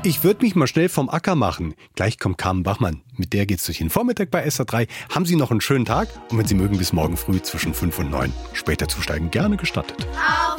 Ich würde mich mal schnell vom Acker machen. Gleich kommt Carmen Bachmann. Mit der geht's durch den Vormittag bei SA3. Haben Sie noch einen schönen Tag? Und wenn Sie mögen, bis morgen früh zwischen 5 und 9. Später zusteigen gerne gestattet. Auf